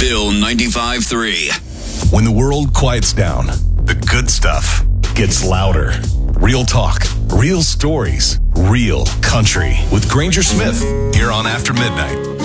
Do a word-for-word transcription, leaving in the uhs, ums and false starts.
Still ninety-five point three. When the world quiets down, the good stuff gets louder. Real talk, real stories, real country. With Granger Smith, here on After Midnight.